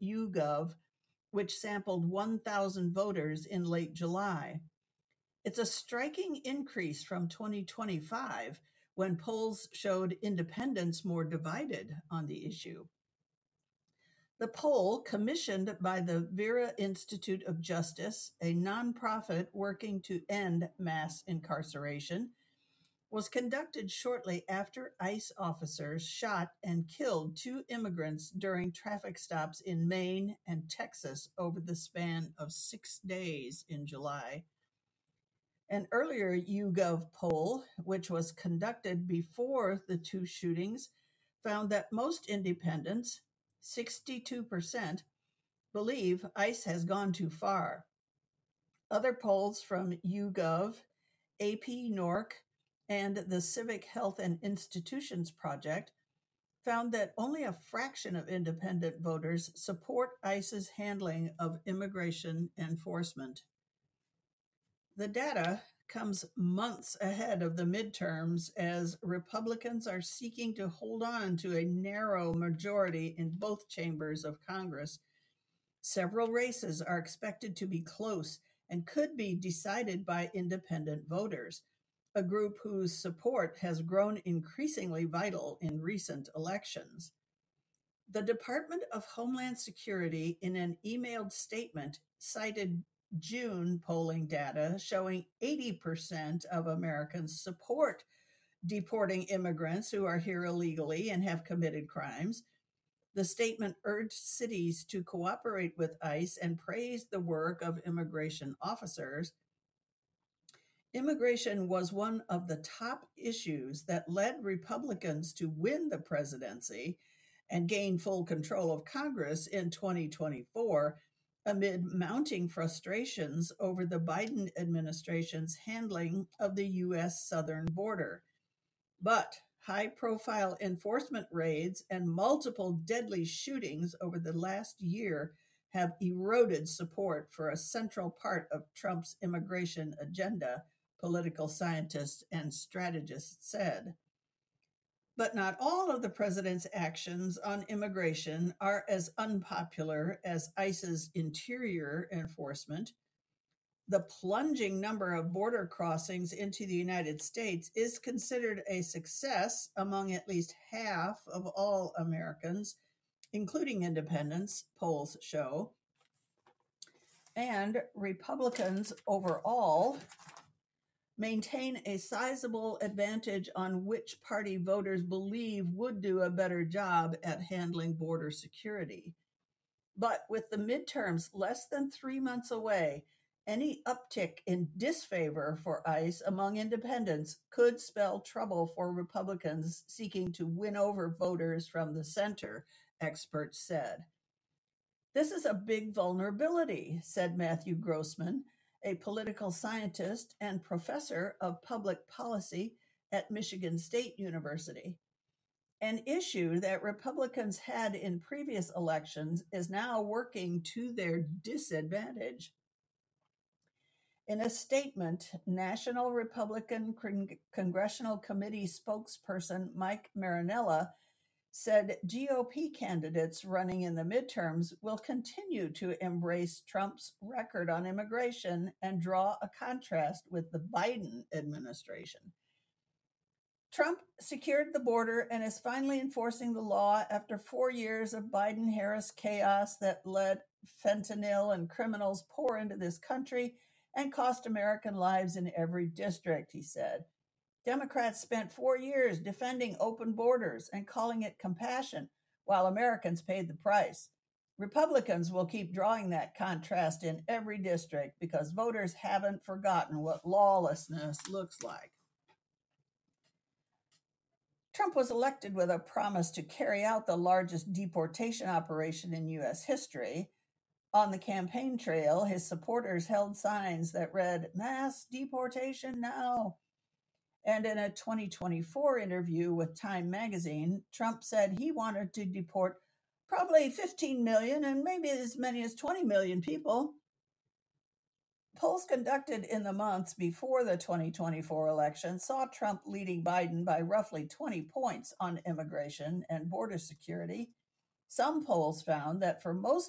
YouGov, which sampled 1,000 voters in late July. It's a striking increase from 2025, when polls showed independents more divided on the issue. The poll, commissioned by the Vera Institute of Justice, a nonprofit working to end mass incarceration, was conducted shortly after ICE officers shot and killed 2 immigrants during traffic stops in Maine and Texas over the span of 6 days in July. An earlier YouGov poll, which was conducted before the 2 shootings, found that most independents, 62%, believe ICE has gone too far. Other polls from YouGov, AP NORC, and the Civic Health and Institutions Project found that only a fraction of independent voters support ICE's handling of immigration enforcement. The data comes months ahead of the midterms as Republicans are seeking to hold on to a narrow majority in both chambers of Congress. Several races are expected to be close and could be decided by independent voters, a group whose support has grown increasingly vital in recent elections. The Department of Homeland Security, in an emailed statement, cited June polling data showing 80% of Americans support deporting immigrants who are here illegally and have committed crimes. The statement urged cities to cooperate with ICE and praised the work of immigration officers. Immigration was one of the top issues that led Republicans to win the presidency and gain full control of Congress in 2024 amid mounting frustrations over the Biden administration's handling of the U.S. southern border. But high-profile enforcement raids and multiple deadly shootings over the last year have eroded support for a central part of Trump's immigration agenda, political scientists and strategists said. But not all of the president's actions on immigration are as unpopular as ICE's interior enforcement. The plunging number of border crossings into the United States is considered a success among at least half of all Americans, including independents, polls show. And Republicans overall maintain a sizable advantage on which party voters believe would do a better job at handling border security. But with the midterms less than 3 months away, any uptick in disfavor for ICE among independents could spell trouble for Republicans seeking to win over voters from the center, experts said. This is a big vulnerability, said Matthew Grossman, a political scientist and professor of public policy at Michigan State University. An issue that Republicans had in previous elections is now working to their disadvantage. In a statement, National Republican Congressional Committee spokesperson Mike Marinella said GOP candidates running in the midterms will continue to embrace Trump's record on immigration and draw a contrast with the Biden administration. Trump secured the border and is finally enforcing the law after 4 years of Biden-Harris chaos that let fentanyl and criminals pour into this country and cost American lives in every district, he said. Democrats spent 4 years defending open borders and calling it compassion, while Americans paid the price. Republicans will keep drawing that contrast in every district because voters haven't forgotten what lawlessness looks like. Trump was elected with a promise to carry out the largest deportation operation in U.S. history. On the campaign trail, his supporters held signs that read, "Mass deportation now." And in a 2024 interview with Time magazine, Trump said he wanted to deport probably 15 million and maybe as many as 20 million people. Polls conducted in the months before the 2024 election saw Trump leading Biden by roughly 20 points on immigration and border security. Some polls found that for most